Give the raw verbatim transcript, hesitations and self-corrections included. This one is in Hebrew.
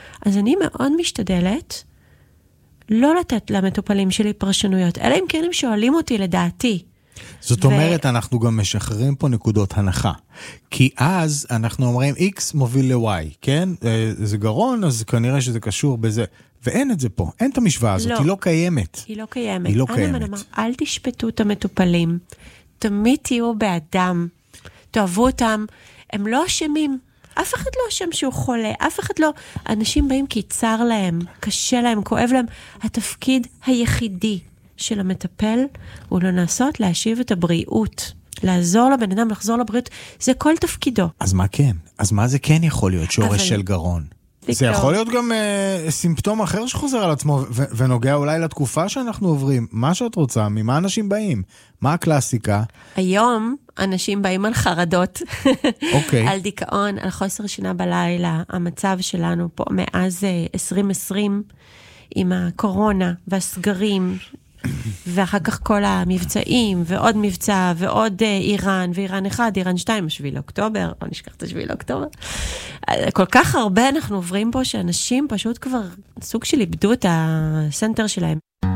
אז אני מאוד משתדלת לא לתת למטופלים שלי פרשנויות, אלא אם כן הם שואלים אותי לדעתי. זאת אומרת, אנחנו גם משחררים פה נקודות הנחה. כי אז אנחנו אומרים, X מוביל ל-Y, כן? זה גרון, אז כנראה שזה קשור בזה. ואין את זה פה. אין את המשוואה הזאת. היא לא קיימת. היא לא קיימת. היא לא קיימת. אמר, אל תשפטו את המטופלים. תמיד תהיו באדם. תאהבו אותם. הם לא אשמים. אף אחד לא אשם שהוא חולה. אף אחד לא. אנשים באים כי צר להם, קשה להם, כואב להם. התפקיד היחידי של המטפל הוא לא לעשות, להשיב את הבריאות. לעזור לבן אדם, לחזור לבריאות. זה כל תפקידו. אז מה כן? אז מה זה כן יכול להיות שורש אבל... של גרון? זה יכול להיות גם uh, סימפטום אחר שחוזר על עצמו, ו- ונוגע אולי לתקופה שאנחנו עוברים. מה שאת רוצה, ממה אנשים באים? מה הקלאסיקה? היום אנשים באים על חרדות, okay. על דיכאון, על חוסר שינה בלילה. המצב שלנו פה מאז uh, עשרים עשרים, עם הקורונה והסגרים, ואחר כך כל המבצעים, ועוד מבצע, ועוד איראן, ואיראן אחד, איראן שתיים, שביעי לאוקטובר, לא נשכח את השביעי לאוקטובר. כל כך הרבה אנחנו עוברים פה, שאנשים פשוט כבר סוג של איבדו את הסנטר שלהם.